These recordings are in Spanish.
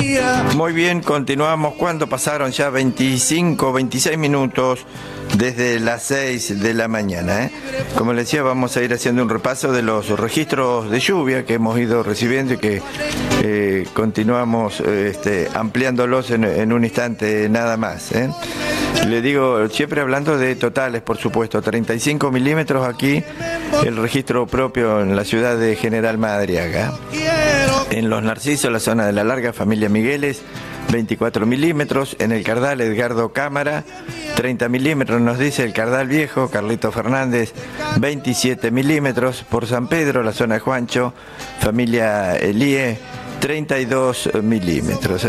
Muy bien, continuamos cuando pasaron ya 25, 26 minutos desde las 6 de la mañana. Como les decía, vamos a ir haciendo un repaso de los registros de lluvia que hemos ido recibiendo y que continuamos ampliándolos en un instante nada más. Le digo, siempre hablando de totales, por supuesto, 35 milímetros aquí, el registro propio en la ciudad de General Madariaga. En Los Narcisos, la zona de La Larga, familia Migueles, 24 milímetros. En el Cardal, Edgardo Cámara, 30 milímetros, nos dice el Cardal Viejo, Carlito Fernández, 27 milímetros. Por San Pedro, la zona de Juancho, familia Elie, 32 milímetros.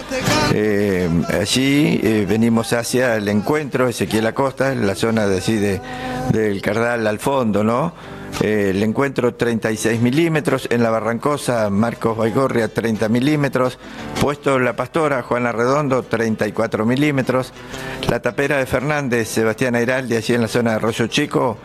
Allí venimos hacia el encuentro, Ezequiel Acosta, en la zona del Cardal al fondo, ¿no? El encuentro 36 milímetros, en la Barrancosa, Marcos Baigorria 30 milímetros, Puesto La Pastora, Juana Redondo 34 milímetros, La Tapera de Fernández, Sebastián Airaldi, allí en la zona de Arroyo Chico,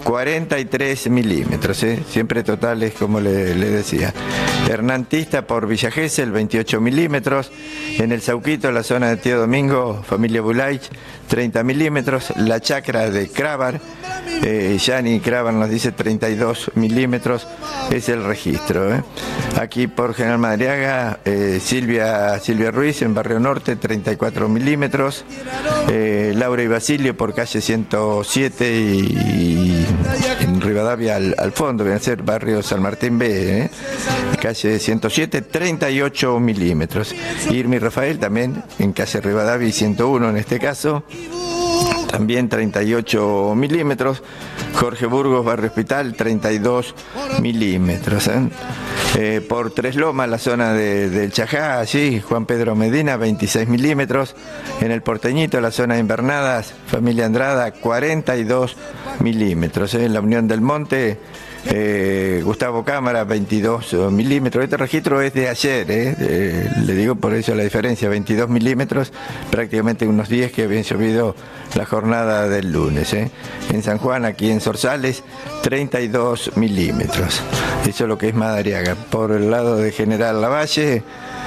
43 milímetros, siempre totales como le decía. Hernán Tista por Villa Gesell, 28 milímetros, en el Sauquito, la zona de Tío Domingo, familia Bulaich, 30 milímetros, La Chacra de Cravar, Yani Cravar nos dice 32 milímetros, es el registro. Aquí por General Madariaga, Silvia Ruiz en Barrio Norte, 34 milímetros, Laura y Basilio por calle 107 y en Rivadavia al fondo, viene a ser Barrio San Martín B, calle 107, 38 milímetros. Irmi Rafael también en calle Rivadavia y 101 en este caso, también 38 milímetros. Jorge Burgos, Barrio Hospital, 32 milímetros. Por Tres Lomas, la zona del Chajá, allí, Juan Pedro Medina, 26 milímetros. En el Porteñito, la zona de Invernadas, familia Andrada, 42 milímetros. En la Unión del Monte, Gustavo Cámara, 22 milímetros. Este registro es de ayer, le digo por eso la diferencia, 22 milímetros, prácticamente unos días que habían llovido la jornada del lunes. En San Juan, aquí en Zorzales, 32 milímetros. Eso es lo que es Madariaga. Por el lado de General Lavalle,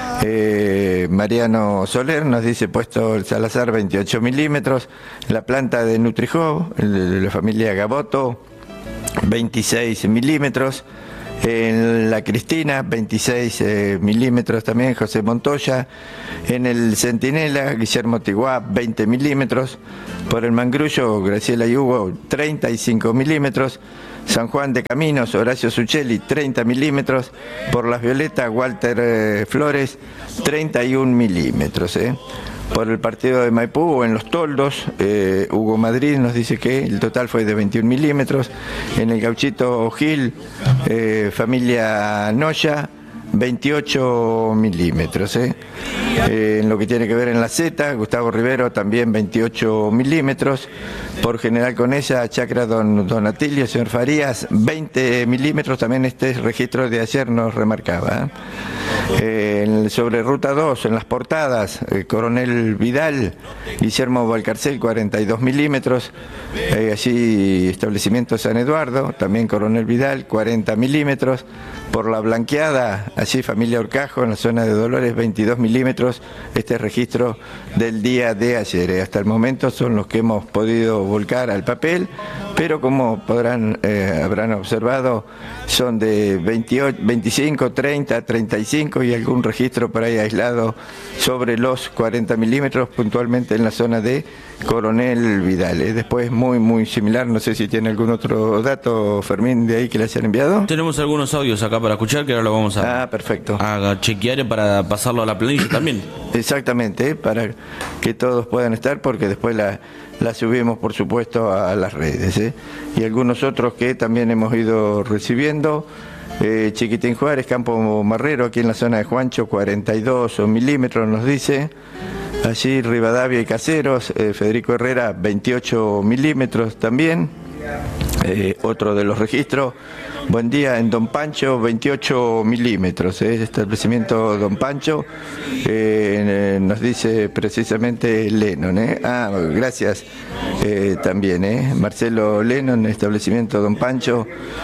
Mariano Soler nos dice Puesto el Salazar, 28 milímetros. La planta de Nutrijó, la familia Gaboto, 26 milímetros. En la Cristina, 26 milímetros también, José Montoya. En el Centinela, Guillermo Tiguá, 20 milímetros. Por el Mangrullo, Graciela y Hugo, 35 milímetros. San Juan de Caminos, Horacio Suchelli, 30 milímetros. Por Las Violetas, Walter Flores, 31 milímetros. Por el partido de Maipú, en Los Toldos, Hugo Madrid nos dice que el total fue de 21 milímetros. En el Gauchito Gil, familia Noya, 28 milímetros. En lo que tiene que ver en la Z, Gustavo Rivero, también 28 milímetros. Por General Conesa, Chacra Don Atilio, señor Farías, 20 milímetros. También este registro de ayer nos remarcaba. Sobre Ruta 2, en Las Portadas, Coronel Vidal, Guillermo Valcarcel, 42 milímetros. Allí establecimiento San Eduardo, también Coronel Vidal, 40 milímetros. Por La Blanqueada, allí familia Orcajo, en la zona de Dolores, 22 milímetros. Este registro del día de ayer. Hasta el momento son los que hemos podido volcar al papel, pero como habrán observado, son de 28, 25, 30, 35 y algún registro por ahí aislado sobre los 40 milímetros, puntualmente en la zona de Coronel Vidal. Después muy similar, no sé si tiene algún otro dato, Fermín, de ahí que le hayan enviado. Tenemos algunos audios acá para escuchar que ahora lo vamos perfecto. a chequear para pasarlo a la planilla también. Exactamente, para que todos puedan estar, porque después la subimos, por supuesto, a las redes. Y algunos otros que también hemos ido recibiendo. Chiquitín Juárez, Campo Marrero, aquí en la zona de Juancho, 42 milímetros nos dice. Allí Rivadavia y Caseros, Federico Herrera, 28 milímetros también. Otro de los registros. Buen día, en Don Pancho, 28 milímetros, establecimiento Don Pancho, nos dice precisamente Lennon, gracias también, Marcelo Lennon, establecimiento Don Pancho,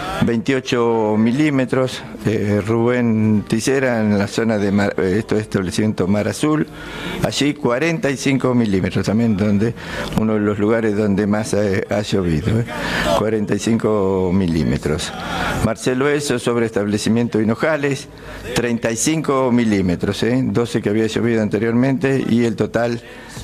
28 milímetros, Rubén Ticera, en la zona de esto es establecimiento Mar Azul, allí 45 milímetros, también donde uno de los lugares donde más ha llovido, 45 milímetros. Marcelo Eso, sobre establecimiento Hinojales, 35 milímetros, 12 que había llovido anteriormente y el total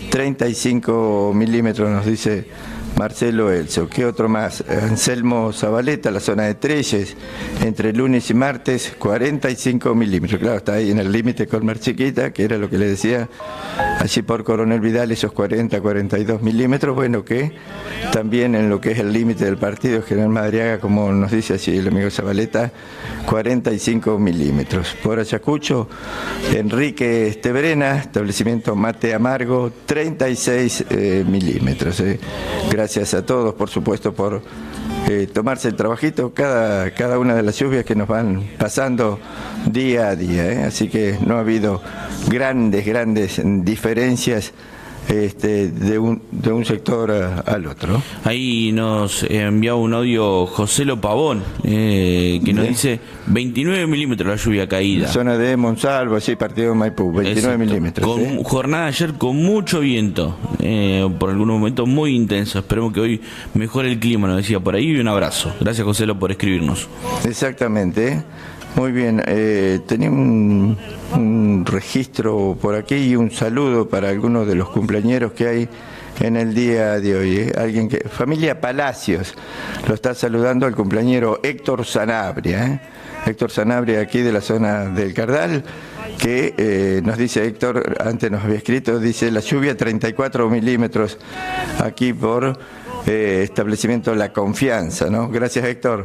35 milímetros, nos dice Marcelo Elso. ¿Qué otro más? Anselmo Zabaleta, la zona de Trelles, entre lunes y martes, 45 milímetros. Claro, está ahí en el límite con Mar Chiquita, que era lo que le decía, allí por Coronel Vidal, esos 40, 42 milímetros. Bueno, que también en lo que es el límite del partido General Madariaga, como nos dice allí el amigo Zabaleta, 45 milímetros. Por Ayacucho, Enrique Estebrena, establecimiento Mate Amargo, 36 milímetros. Gracias a todos, por supuesto, por tomarse el trabajito, cada una de las lluvias que nos van pasando día a día. Así que no ha habido grandes diferencias de un sector al otro. Ahí nos enviaba un audio José Lo Pavón, que nos dice 29 milímetros la lluvia caída. Zona de Monsalvo, sí, partido de Maipú, 29 milímetros. Con jornada ayer con mucho viento, por algunos momentos muy intenso. Esperemos que hoy mejore el clima, nos decía por ahí. Y un abrazo. Gracias, José Lo, por escribirnos. Exactamente. Muy bien, tenía un registro por aquí y un saludo para algunos de los cumpleañeros que hay en el día de hoy. Familia Palacios, lo está saludando el cumpleañero Héctor Sanabria. Héctor Sanabria, aquí de la zona del Cardal, que nos dice Héctor, antes nos había escrito, dice la lluvia 34 milímetros aquí por establecimiento La Confianza, ¿no? Gracias, Héctor.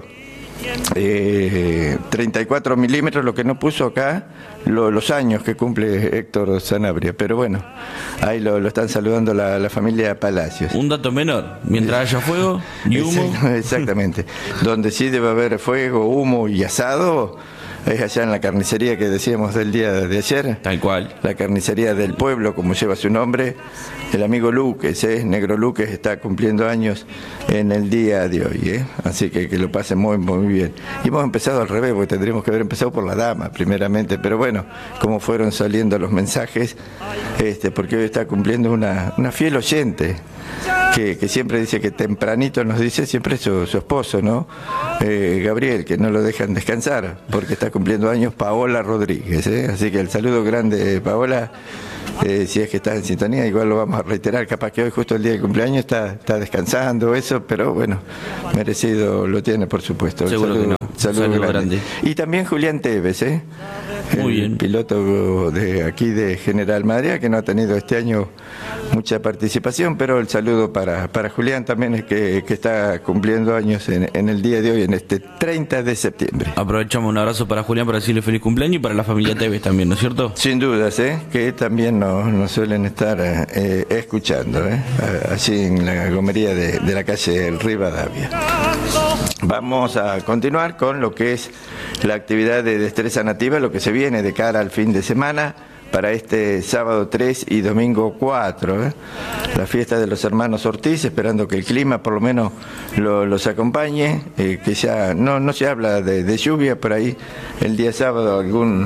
34 milímetros, lo que no puso acá los años que cumple Héctor Sanabria, pero bueno, ahí lo están saludando la familia Palacios. Un dato menor, mientras haya fuego y humo. Exactamente, donde sí debe haber fuego, humo y asado es allá en la carnicería que decíamos del día de ayer. Tal cual. La carnicería del pueblo, como lleva su nombre. El amigo Luques, Negro Luques, está cumpliendo años en el día de hoy, Así que lo pasen muy bien. Y hemos empezado al revés, porque tendríamos que haber empezado por la dama, primeramente, pero bueno, como fueron saliendo los mensajes, porque hoy está cumpliendo una fiel oyente, que siempre dice que tempranito nos dice, siempre su esposo, ¿no? Gabriel, que no lo dejan descansar, porque está cumpliendo años Paola Rodríguez, Así que el saludo grande, Paola. Si es que está en sintonía, igual lo vamos a reiterar, capaz que hoy justo el día de cumpleaños está descansando eso, pero bueno, merecido lo tiene, por supuesto. Seguro que no. Saludo grande. Y también Julián Tevez, Muy bien. Piloto de aquí de General Madariaga, que no ha tenido este año mucha participación, pero el saludo para Julián también, que está cumpliendo años en el día de hoy, en este 30 de septiembre. Aprovechamos un abrazo para Julián para decirle feliz cumpleaños y para la familia Tevez también, ¿no es cierto? Sin dudas, que también nos suelen estar escuchando, allí en la gomería de la calle Rivadavia. Vamos a continuar con lo que es la actividad de destreza nativa, lo que se viene de cara al fin de semana para este sábado 3 y domingo 4. La fiesta de los hermanos Ortiz, esperando que el clima por lo menos los acompañe, que ya no se habla de lluvia por ahí el día sábado,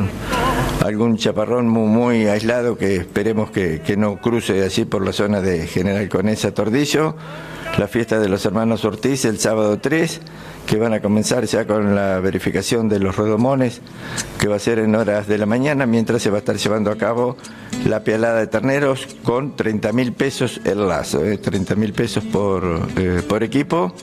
algún chaparrón muy aislado que esperemos que no cruce así por la zona de General Conesa Tordillo. La fiesta de los hermanos Ortiz el sábado 3, que van a comenzar ya con la verificación de los rodomones, que va a ser en horas de la mañana, mientras se va a estar llevando a cabo la pialada de terneros con 30.000 pesos el lazo, 30.000 pesos por equipo.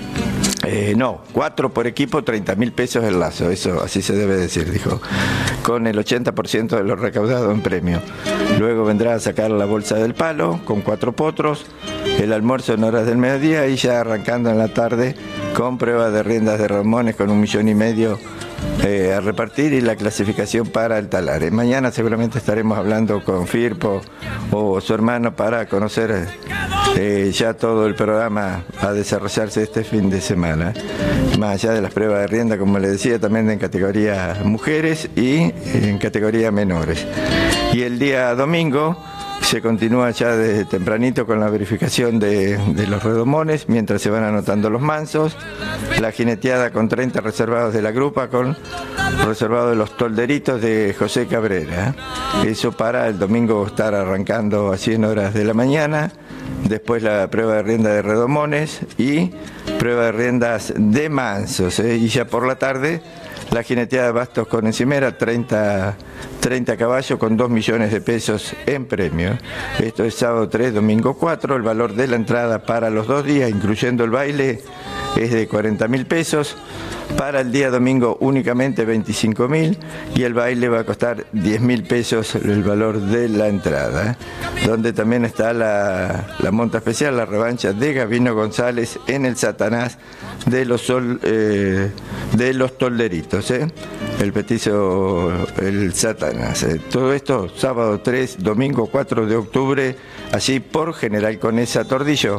4 por equipo, 30.000 pesos el lazo, eso así se debe decir, dijo, con el 80% de lo recaudado en premio. Luego vendrá a sacar la bolsa del palo con 4 potros, el almuerzo en horas del mediodía y ya arrancando en la tarde con prueba de riendas de Ramones con 1,5 millones a repartir y la clasificación para el talar. Mañana seguramente estaremos hablando con Firpo o su hermano para conocer ya todo el programa a desarrollarse este fin de semana. Más allá de las pruebas de rienda, como les decía, también en categoría mujeres y en categoría menores. Y el día domingo se continúa ya desde tempranito con la verificación de los redomones, mientras se van anotando los mansos, la jineteada con 30 reservados de la grupa, con reservado de los tolderitos de José Cabrera. Eso para el domingo estar arrancando a 100 horas de la mañana, después la prueba de rienda de redomones y prueba de riendas de mansos, y ya por la tarde la jineteada de bastos con encimera, 30 caballos con 2 millones de pesos en premio. Esto es sábado 3, domingo 4. El valor de la entrada para los 2 días, incluyendo el baile, es de 40.000 pesos. Para el día domingo únicamente 25.000 y el baile va a costar 10.000 pesos el valor de la entrada. Donde también está la monta especial, la revancha de Gabino González en el Satanás de los tolderitos, el petizo, el Satanás. Todo esto sábado 3, domingo 4 de octubre, allí por General Conesa Tordillo.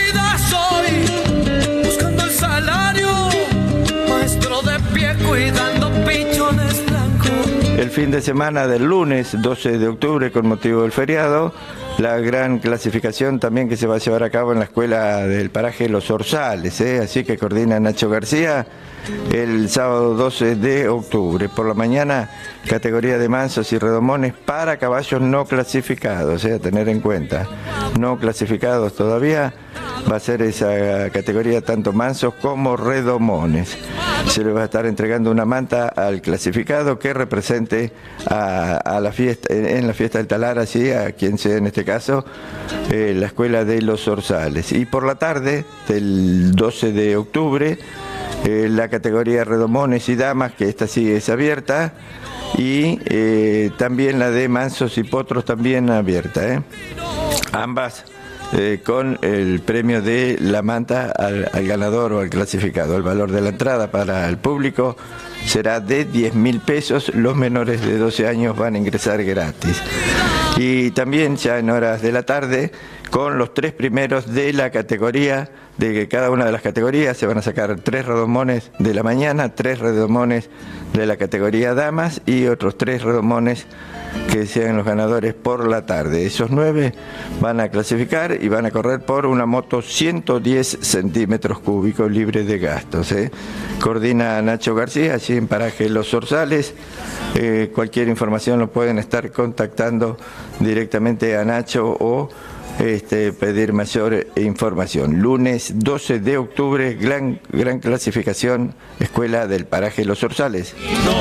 El fin de semana del lunes 12 de octubre, con motivo del feriado, la gran clasificación también que se va a llevar a cabo en la escuela del paraje Los Orzales, así que coordina Nacho García el sábado 12 de octubre. Por la mañana, categoría de mansos y redomones para caballos no clasificados, a tener en cuenta. No clasificados todavía, va a ser esa categoría tanto mansos como redomones. Se le va a estar entregando una manta al clasificado que represente a la fiesta, en la fiesta del talar, así a quien sea en este caso, la escuela de Los Orzales. Y por la tarde del 12 de octubre, la categoría redomones y damas, que esta sí es abierta, y también la de mansos y potros también abierta, ambas con el premio de la manta al ganador o al clasificado. El valor de la entrada para el público será de 10.000 pesos, los menores de 12 años van a ingresar gratis. Y también ya en horas de la tarde, con los 3 primeros de la categoría, de cada una de las categorías, se van a sacar 3 redomones de la mañana, 3 redomones de la categoría damas y otros 3 redomones que sean los ganadores por la tarde. Esos 9 van a clasificar y van a correr por una moto 110 centímetros cúbicos libre de gastos. Coordina Nacho García, allí en paraje Los Orzales. Cualquier información lo pueden estar contactando directamente a Nacho o pedir mayor información. Lunes 12 de octubre, gran clasificación, escuela del paraje Los Orzales.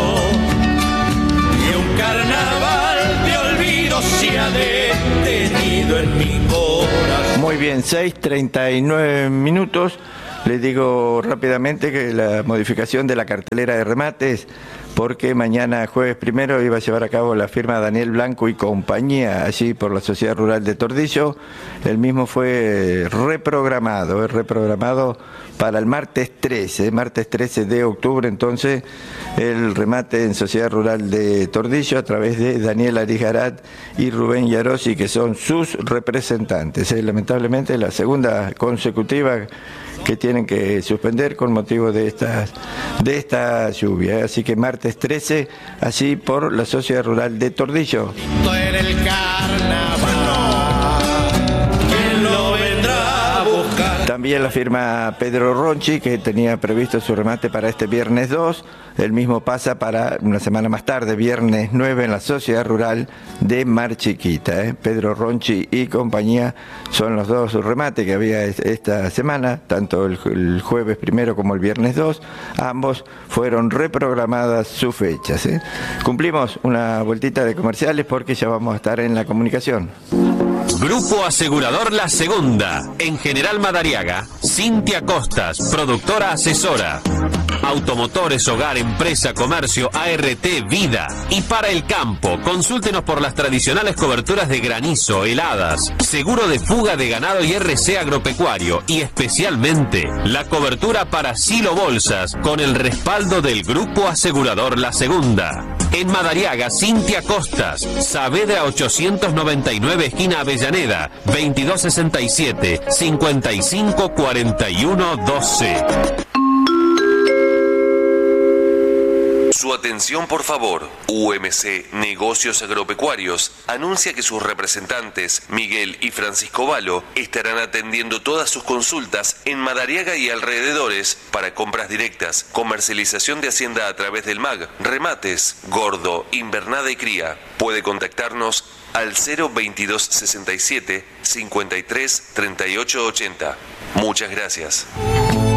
Se ha detenido en mi corazón. Muy bien, 6:39 minutos. Les digo rápidamente que la modificación de la cartelera de remates, porque mañana jueves 1 iba a llevar a cabo la firma Daniel Blanco y compañía allí por la Sociedad Rural de Tordillo. El mismo fue reprogramado para el martes 13 de octubre, entonces el remate en Sociedad Rural de Tordillo a través de Daniel Arigarat y Rubén Yarosi, que son sus representantes. Lamentablemente la segunda consecutiva que tienen que suspender con motivo de esta lluvia. Así que martes 13, así por la Sociedad Rural de Tordillo. También la firma Pedro Ronchi, que tenía previsto su remate para este viernes 2. El mismo pasa para una semana más tarde, viernes 9, en la Sociedad Rural de Mar Chiquita. Pedro Ronchi y compañía son los dos remates que había esta semana, tanto el jueves 1 como el viernes 2. Ambos fueron reprogramadas sus fechas. Cumplimos una vueltita de comerciales porque ya vamos a estar en la comunicación. Grupo Asegurador La Segunda, en General Madariaga. Cintia Costas, productora asesora. automotores, hogar, empresa, comercio, ART, vida. Y para el campo, consúltenos por las tradicionales coberturas de granizo, heladas, seguro de fuga de ganado y RC agropecuario, y especialmente la cobertura para silo bolsas con el respaldo del Grupo Asegurador La Segunda. En Madariaga, Cintia Costas, Saavedra 899, esquina Avellaneda, 2267-554112. Su atención, por favor. UMC Negocios Agropecuarios anuncia que sus representantes, Miguel y Francisco Valo, estarán atendiendo todas sus consultas en Madariaga y alrededores para compras directas, comercialización de hacienda a través del MAG, remates, gordo, invernada y cría. Puede contactarnos al 02267 53 38 80. Muchas gracias.